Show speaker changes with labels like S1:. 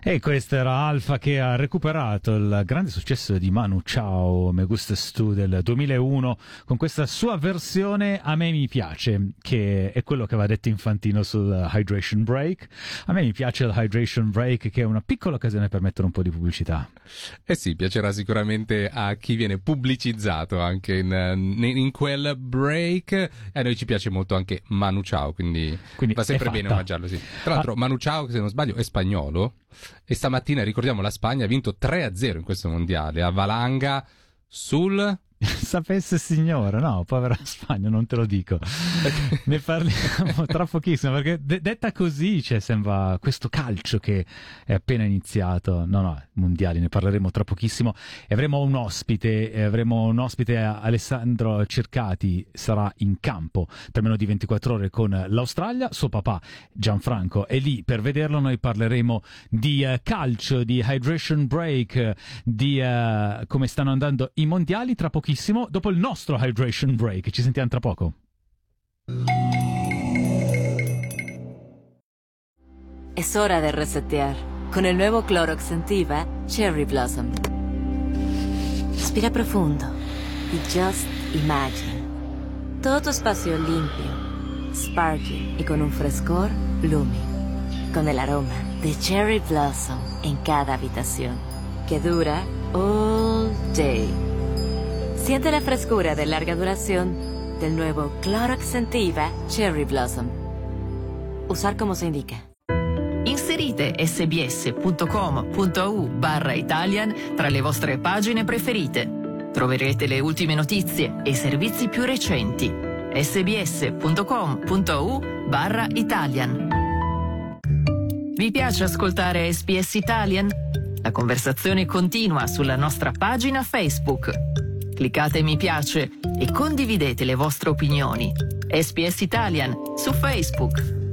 S1: E questo era Alfa, che ha recuperato il grande successo di Manu Chao, Me Gustas Tu del 2001, con questa sua versione A me mi piace, che è quello che aveva detto Infantino sul Hydration Break. A me mi piace il Hydration Break, che è una piccola occasione per mettere un po' di pubblicità.
S2: Eh sì, piacerà sicuramente a chi viene pubblicizzato anche in quel break. E a noi ci piace molto anche Manu Chao, quindi va sempre bene omaggiarlo, sì. Tra l'altro Manu Chao, se non sbaglio, è spagnolo, e stamattina, ricordiamo, la Spagna ha vinto 3-0 in questo mondiale a valanga sul...
S1: Sapesse signora, no, povera Spagna, non te lo dico. Ne parliamo tra pochissimo, perché detta così, cioè, sembra questo calcio che è appena iniziato. No, mondiali, ne parleremo tra pochissimo. E avremo un ospite, Alessandro Cercati sarà in campo per meno di 24 ore con l'Australia. Suo papà Gianfranco è lì per vederlo. Noi parleremo di calcio, di hydration break, di come stanno andando i mondiali tra pochissimo, dopo il nostro hydration break. Ci sentiamo tra poco.
S3: Es hora de resetear. Con el nuevo Clorox Sentiva Cherry Blossom. Respira profundo y just imagine. Todo tu espacio limpio, sparkly y con un frescor blooming. Con el aroma de Cherry Blossom en cada habitación, que dura all day. Siente la frescura de larga duración del nuevo Clorox Sentiva Cherry Blossom. Usar como se indica.
S4: Inserite sbs.com.au/Italian tra le vostre pagine preferite. Troverete le ultime notizie e i servizi più recenti. sbs.com.au/Italian. Vi piace ascoltare SBS Italian? La conversazione continua sulla nostra pagina Facebook. Cliccate mi piace e condividete le vostre opinioni. SBS Italian su Facebook.